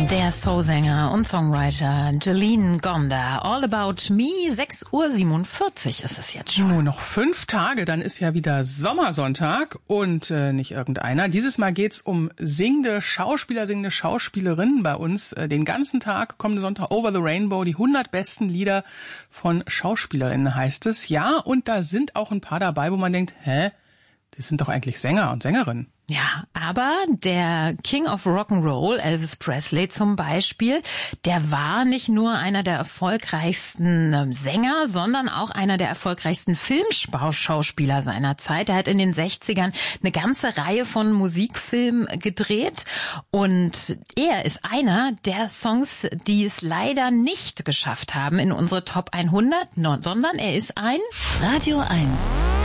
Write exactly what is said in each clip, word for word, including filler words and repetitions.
Der Soulsänger und Songwriter Jolene Gonda. All About Me. sechs Uhr siebenundvierzig ist es jetzt schon. Nur noch fünf Tage, dann ist ja wieder Sommersonntag und äh, nicht irgendeiner. Dieses Mal geht's um singende Schauspieler, singende Schauspielerinnen bei uns. Äh, den ganzen Tag, kommende Sonntag, Over the Rainbow, die hundert besten Lieder von Schauspielerinnen heißt es. Ja, und da sind auch ein paar dabei, wo man denkt, hä, das sind doch eigentlich Sänger und Sängerinnen. Ja, aber der King of Rock'n'Roll, Elvis Presley zum Beispiel, der war nicht nur einer der erfolgreichsten Sänger, sondern auch einer der erfolgreichsten Filmschauspieler seiner Zeit. Er hat in den sechzigern eine ganze Reihe von Musikfilmen gedreht und er ist einer der Songs, die es leider nicht geschafft haben in unsere Top hundert, sondern er ist ein Radio eins.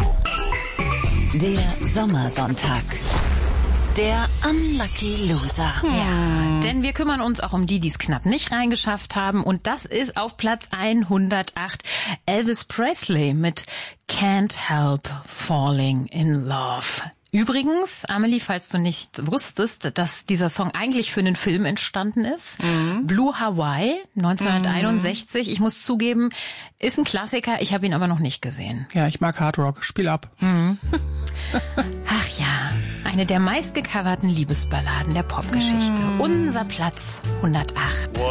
Der Sommersonntag. Der Unlucky Loser. Ja, denn wir kümmern uns auch um die, die es knapp nicht reingeschafft haben. Und das ist auf Platz hundertacht Elvis Presley mit Can't Help Falling in Love. Übrigens, Amelie, falls du nicht wusstest, dass dieser Song eigentlich für einen Film entstanden ist, mhm. Blue Hawaii, neunzehnhunderteinundsechzig. Mhm. Ich muss zugeben, ist ein Klassiker, ich habe ihn aber noch nicht gesehen. Ja, ich mag Hard Rock. Spiel ab. Mhm. Ach ja, eine der meistgecoverten Liebesballaden der Popgeschichte. Mhm. Unser Platz hundertacht.